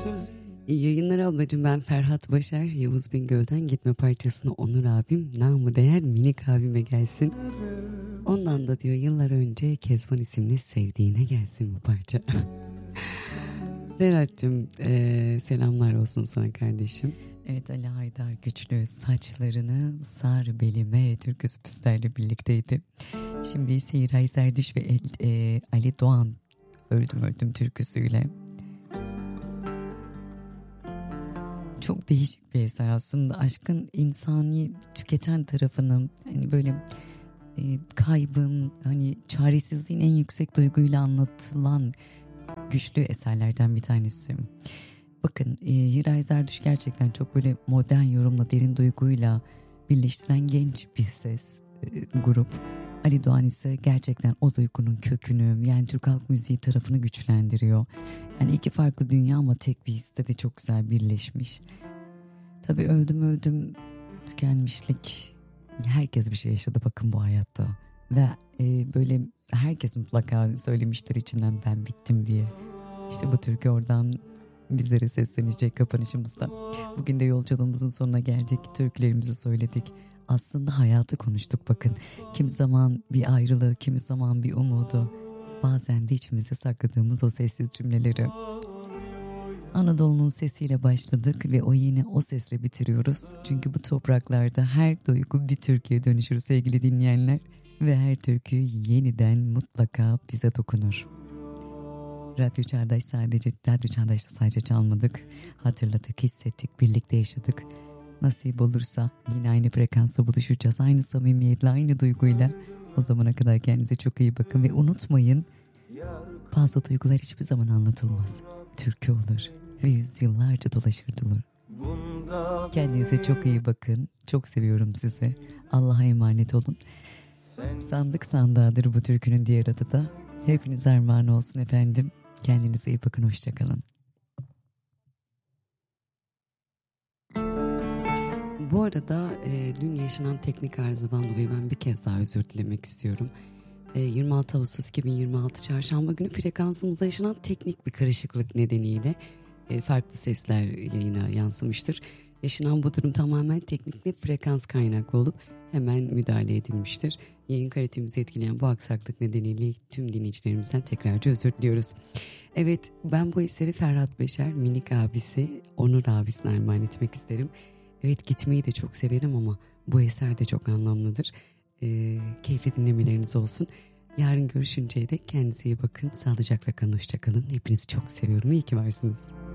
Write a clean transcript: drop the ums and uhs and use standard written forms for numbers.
İyi yayınlar ablacığım, ben Ferhat Başar. Yavuz Bingöl'den Gitme parçasını Onur abim, namı değer Minik abime gelsin. Ondan da diyor yıllar önce Kezban isimli sevdiğine gelsin bu parça. Ferhat'cığım selamlar olsun sana kardeşim. Evet, Ali Haydar Güçlü saçlarını sar belime türküsü bizlerle birlikteydi. Şimdi ise İray Zerdüş ve Ali Doğan Öldüm Öldüm türküsüyle. Çok değişik bir eser aslında. Aşkın insani tüketen tarafını, hani böyle kaybın, hani çaresizliğin en yüksek duyguyla anlatılan güçlü eserlerden bir tanesi. Bakın Hiray Zerdüş gerçekten çok böyle modern yorumla derin duyguyla birleştiren genç bir ses grup. Ali Doğan ise gerçekten o duygunun kökünü, yani Türk halk müziği tarafını güçlendiriyor. Yani iki farklı dünya ama tek bir hisse de çok güzel birleşmiş. Tabii öldüm öldüm, tükenmişlik. Herkes bir şey yaşadı bakın bu hayatta. Ve böyle herkes mutlaka söylemiştir içinden ben bittim diye. İşte bu türkü oradan bizlere seslenecek kapanışımızda. Bugün de yolculuğumuzun sonuna geldik. Türkülerimizi söyledik. Aslında hayatı konuştuk bakın. Kimi zaman bir ayrılığı, kimi zaman bir umudu. Bazen de içimize sakladığımız o sessiz cümleleri. Anadolu'nun sesiyle başladık ve yine o sesle bitiriyoruz. Çünkü bu topraklarda her duygu bir türküye dönüşür sevgili dinleyenler. Ve her türkü yeniden mutlaka bize dokunur. Radyo Çağdaş'ta sadece çalmadık. Hatırladık, hissettik, birlikte yaşadık. Nasip olursa yine aynı frekansta buluşacağız. Aynı samimiyetle, aynı duyguyla. O zamana kadar kendinize çok iyi bakın ve unutmayın, bazı duygular hiçbir zaman anlatılmaz. Türkü olur ve yüzyıllarca dolaşır durur. Kendinize çok iyi bakın. Çok seviyorum sizi. Allah'a emanet olun. Sandık sandağıdır bu türkünün diğer adı da. Hepinize armağan olsun efendim. Kendinize iyi bakın. Hoşçakalın. Bu arada dün yaşanan teknik arızadan dolayı ben bir kez daha özür dilemek istiyorum. 26 Ağustos 2026 Çarşamba günü frekansımızda yaşanan teknik bir karışıklık nedeniyle farklı sesler yayına yansımıştır. Yaşanan bu durum tamamen teknik ve frekans kaynaklı olup hemen müdahale edilmiştir. Yayın kalitemizi etkileyen bu aksaklık nedeniyle tüm dinleyicilerimizden tekrarca özür diliyoruz. Evet, ben bu eseri Ferhat Beşer, Minik abisi, Onur abisine armağan etmek isterim. Evet, gitmeyi de çok severim ama bu eser de çok anlamlıdır. Keyifli dinlemeleriniz olsun. Yarın görüşünceye dek kendinize iyi bakın. Sağlıcakla kalın, hoşça kalın. Hepinizi çok seviyorum. İyi ki varsınız.